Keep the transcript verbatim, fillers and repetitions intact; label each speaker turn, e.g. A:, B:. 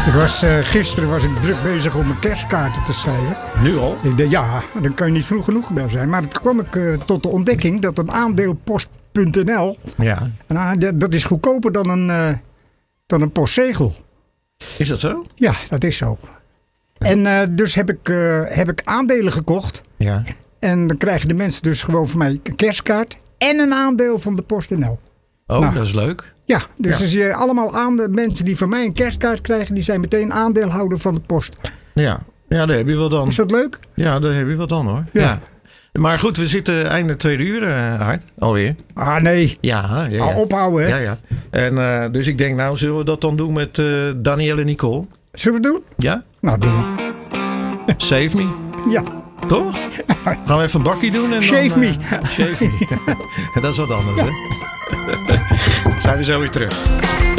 A: Ik was, uh, gisteren was ik druk bezig om mijn kerstkaarten te schrijven.
B: Nu al?
A: Ik dacht, ja, dan kan je niet vroeg genoeg bij zijn. Maar toen kwam ik uh, tot de ontdekking dat een aandeelpost punt n l...
B: Ja.
A: En, uh, dat, dat is goedkoper dan een, uh, dan een postzegel.
B: Is dat zo?
A: Ja, dat is zo. En uh, dus heb ik, uh, heb ik aandelen gekocht.
B: Ja.
A: En dan krijgen de mensen dus gewoon van mij een kerstkaart. En een aandeel van de PostNL.
B: Oh,
A: nou,
B: dat is leuk.
A: Ja, dus
B: ja.
A: als je allemaal aande- mensen die van mij een kerstkaart krijgen, die zijn meteen aandeelhouder van de post.
B: Ja, ja, daar heb je wat dan.
A: Is dat leuk?
B: Ja, daar heb je wat dan hoor.
A: Ja.
B: ja. Maar goed, we zitten einde tweede uur, uh, Hart, alweer.
A: Ah nee,
B: ja, ja, ja.
A: al ophouden hè.
B: Ja, ja. En uh, dus ik denk, nou zullen we dat dan doen met uh, Danielle en Nicole?
A: Zullen we het doen?
B: Ja?
A: Nou, doen we.
B: Save me.
A: Ja.
B: Toch? Gaan we even een bakkie doen? En
A: shave
B: dan,
A: me.
B: Uh, shave me. Dat is wat anders, hè? Zijn we zo weer terug.